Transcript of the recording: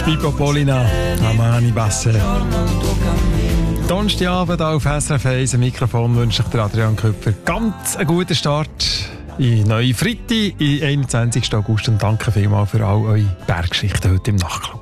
Pippo Polina, Amani Basse. Donnerstagabend auf SRF 1 am Mikrofon wünscht euch Adrian Köpfer ganz einen guten Start in neue Freitag, am 21. August. Und danke vielmals für all eure Berggeschichten heute im Nachtclub.